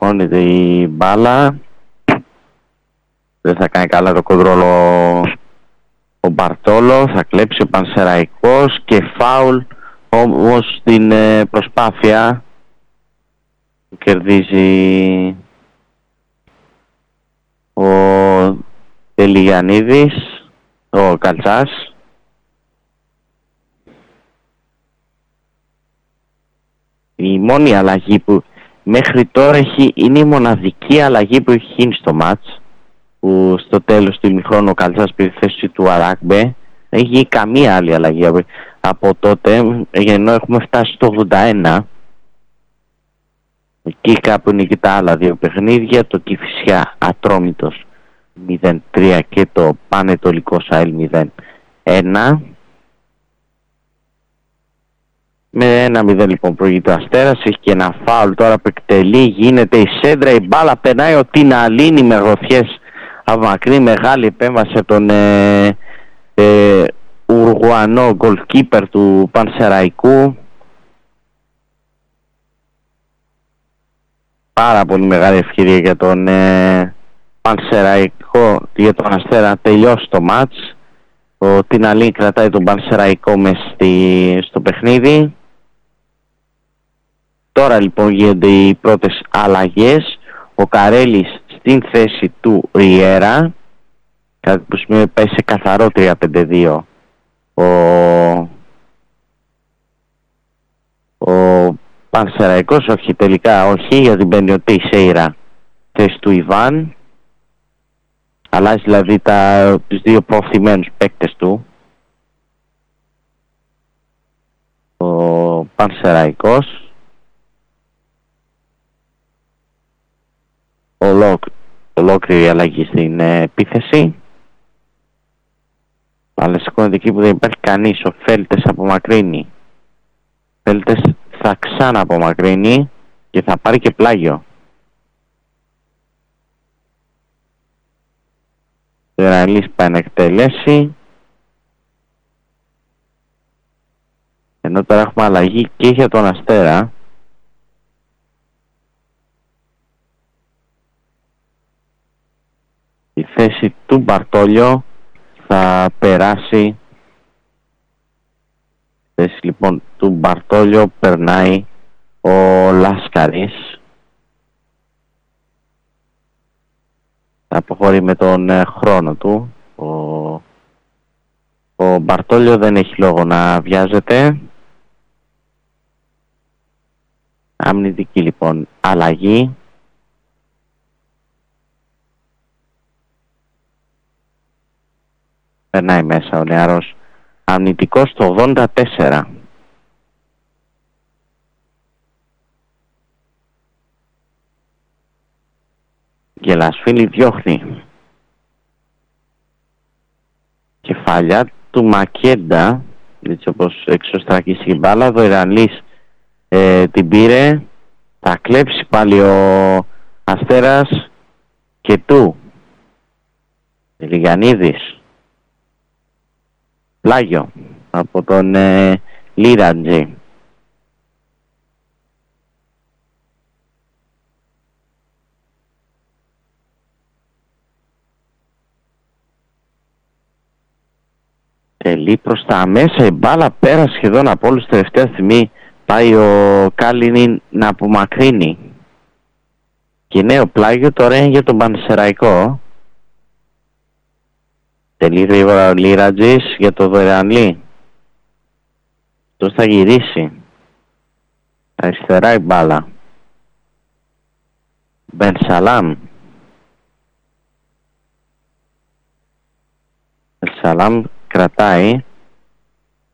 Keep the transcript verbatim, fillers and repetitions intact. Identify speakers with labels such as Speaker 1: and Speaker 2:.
Speaker 1: Σηκώνεται η μπάλα. Δεν θα κάνει καλά το κοντρόλο ο Μπαρτόλο. Θα κλέψει ο Πανσεραϊκός και φάουλ όμως στην ε, προσπάθεια που κερδίζει ο Τελιγιαννίδης, ο Καλτσάς. Η μόνη αλλαγή που μέχρι τώρα έχει, είναι η μοναδική αλλαγή που έχει γίνει στο μάτς, που στο τέλος του ημιχρόνου ο Καλτσάς πήρε θέση του Αράκμπε. Δεν έχει γίνει καμία άλλη αλλαγή από, από τότε, ενώ έχουμε φτάσει στο ογδόντα ένα. Εκεί κάπου είναι και τα άλλα δύο παιχνίδια, το Κηφισιά Ατρόμητος μηδέν τρία και το Πανετολικός ΑΕΛ μηδέν ένα. Με ένα μηδέν λοιπόν προηγείται ο Αστέρας. Έχει και ένα φάουλ τώρα που εκτελεί. Γίνεται η σέντρα, η μπάλα περνάει ο Τιναλίνη με γροθιές από μακρύ. Μεγάλη επέμβαση από τον ε, ε, Ουρουγουανό γκολκίπερ του Πανσεραϊκού. Πάρα πολύ μεγάλη ευκαιρία για τον ε, Πανσεραϊκό, για τον Αστέρα να τελειώσει το μάτς. Ο Τιναλίνη κρατάει τον Πανσεραϊκό μες στη, στο παιχνίδι. Τώρα λοιπόν γίνονται οι πρώτες αλλαγές. Ο Καρέλης στην θέση του Ριέρα, κάτι που σημαίνει πάει σε καθαρό τρία πέντε δύο ο, ο Πανσεραϊκός. Όχι, τελικά όχι, γιατί μπαίνει ο Τεϊσέιρα θέση του Ιβάν. Αλλάζει δηλαδή τα, τους δύο προωθημένους παίκτες του ο Πανσεραϊκός. Ολόκ, ολόκληρη αλλαγή στην ε, επίθεση. Αλλά σηκώνεται εκεί που δεν υπάρχει κανείς. Ο Φέλτες απομακρύνει. Φέλτες θα ξανά απομακρύνει και θα πάρει και πλάγιο. Ο Ιρανλής πάει να εκτελέσει. Ενώ τώρα έχουμε αλλαγή και για τον Αστέρα. Η θέση του Μπαρτόλιο θα περάσει. Η θέση λοιπόν του Μπαρτόλιο περνάει ο Λάσκαρης. Θα αποχωρεί με τον ε, χρόνο του. Ο, ο Μπαρτόλιο δεν έχει λόγο να βιάζεται. Αμυντική λοιπόν αλλαγή. Περνάει μέσα ο νεαρός αμυντικός στο ογδόντα τέσσερα. Γελασφίλη διώχνει. Κεφάλια του Μακέντα, έτσι όπως εξωστρακίσει η μπάλα. Ο Ιρανλής ε, την πήρε. Θα κλέψει πάλι ο Αστέρας και του Λιγανίδης. Πλάγιο από τον ε, Λίραντζη. Τελεί προς τα μέσα, η μπάλα πέρα σχεδόν από όλους. Τελευταία στιγμή πάει ο Κάλινιν να απομακρύνει. Και νέο πλάγιο τώρα είναι για τον Πανσεραϊκό. Τελεί γρήγορα ο Λίρατζης για το Δωρεανλή. Αυτός θα γυρίσει. Αριστερά η μπάλα. Μπεν Σαλάμ. Μπεν Σαλάμ κρατάει.